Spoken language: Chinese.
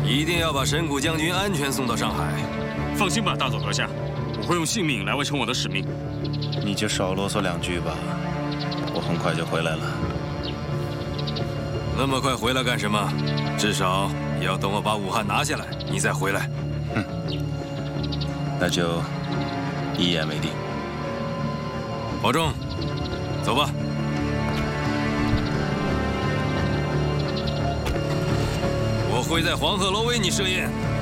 一定要把神谷将军安全送到上海。 放心吧，大佐阁下，我会用性命来完成我的使命。 你就少啰嗦2句吧，我很快就回来了。 那么快回来干什么？至少也要等我把武汉拿下来，你再回来。 哼，那就一言为定。 保重，走吧。我会在黄鹤楼为你设宴。